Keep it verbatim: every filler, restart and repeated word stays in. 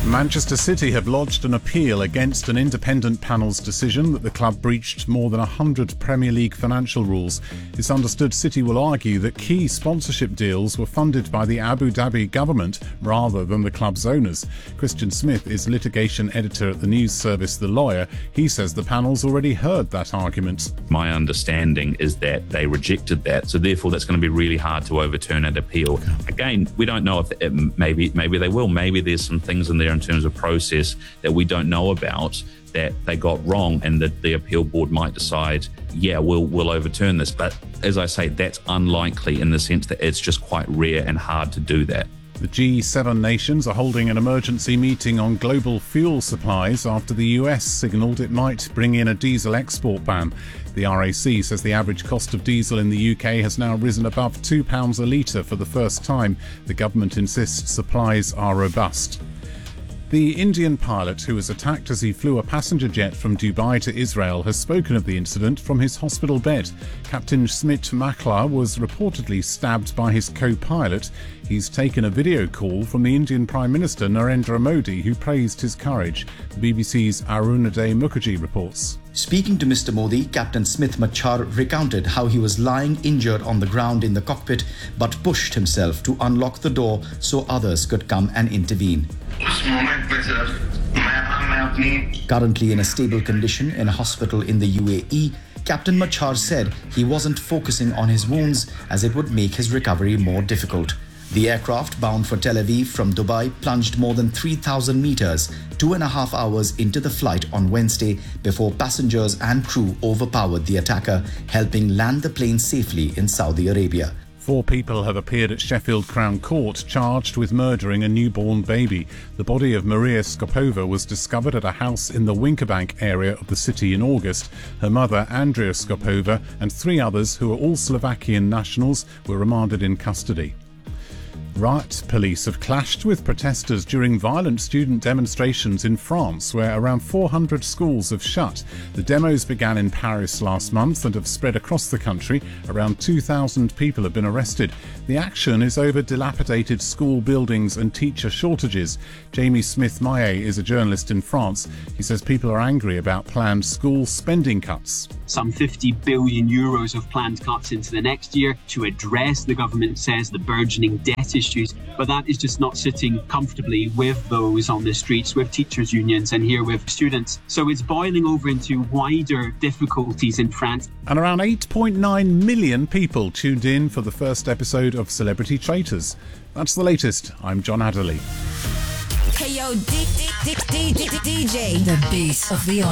Manchester City have lodged an appeal against an independent panel's decision that the club breached more than one hundred Premier League financial rules. It's understood City will argue that key sponsorship deals were funded by the Abu Dhabi government rather than the club's owners. Christian Smith is litigation editor at the news service The Lawyer. He says the panel's already heard that argument. My understanding is that they rejected that, so therefore that's going to be really hard to overturn an appeal. Again, we don't know if it, maybe maybe they will. Maybe there's some things in there in terms of process that we don't know about that they got wrong, and that the appeal board might decide, yeah, we'll we'll overturn this. But as I say, that's unlikely in the sense that it's just quite rare and hard to do that. The G seven nations are holding an emergency meeting on global fuel supplies after the U S signalled it might bring in a diesel export ban. The R A C says the average cost of diesel in the U K has now risen above two pounds a litre for the first time. The government insists supplies are robust. The Indian pilot who was attacked as he flew a passenger jet from Dubai to Israel has spoken of the incident from his hospital bed. Captain Smit Makla was reportedly stabbed by his co-pilot. He's taken a video call from the Indian Prime Minister Narendra Modi, who praised his courage. The B B C's Arunaday Mukherjee reports. Speaking to Mister Modi, Captain Smith Machar recounted how he was lying injured on the ground in the cockpit but pushed himself to unlock the door so others could come and intervene. Currently in a stable condition in a hospital in the U A E, Captain Machar said he wasn't focusing on his wounds as it would make his recovery more difficult. The aircraft bound for Tel Aviv from Dubai plunged more than three thousand meters, two and a half hours into the flight on Wednesday before passengers and crew overpowered the attacker, helping land the plane safely in Saudi Arabia. Four people have appeared at Sheffield Crown Court charged with murdering a newborn baby. The body of Maria Skopova was discovered at a house in the Winkerbank area of the city in August. Her mother, Andrea Skopova, and three others, who are all Slovakian nationals, were remanded in custody. Riot police have clashed with protesters during violent student demonstrations in France, where around four hundred schools have shut. The demos began in Paris last month and have spread across the country. Around two thousand people have been arrested. The action is over dilapidated school buildings and teacher shortages. Jamie Smith-Maillet is a journalist in France. He says people are angry about planned school spending cuts. Some fifty billion euros of planned cuts into the next year to address, the government says, the burgeoning debt issues. But that is just not sitting comfortably with those on the streets, with teachers' unions and here with students. So it's boiling over into wider difficulties in France. And around eight point nine million people tuned in for the first episode of Celebrity Traitors. That's the latest. I'm John Adderley. Hey yo, D- D- D- D- D- DJ, the beast of the